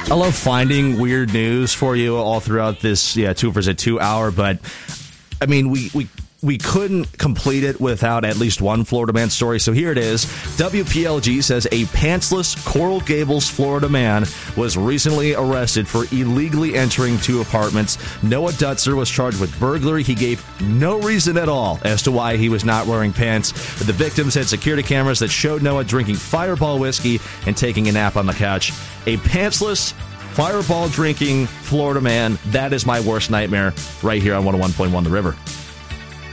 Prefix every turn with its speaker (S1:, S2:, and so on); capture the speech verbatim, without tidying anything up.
S1: I love finding weird news for you all throughout this, yeah, two for a two hour, but I mean, we, we, we couldn't complete it without at least one Florida man story, so here it is. W P L G says a pantsless Coral Gables, Florida man was recently arrested for illegally entering two apartments. Noah Dutzer was charged with burglary. He gave no reason at all as to why he was not wearing pants. The victims had security cameras that showed Noah drinking Fireball whiskey and taking a nap on the couch. A pantsless, Fireball drinking Florida man, that is my worst nightmare right here on one oh one point one The River.